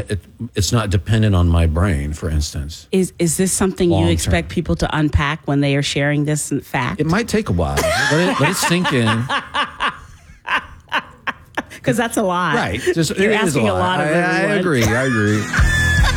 it's not dependent on my brain, for instance. Is this something you expect people to unpack when they are sharing this fact? It might take a while. Let it sink in. Because that's a lot. Right. You're asking a lot of everyone. I agree.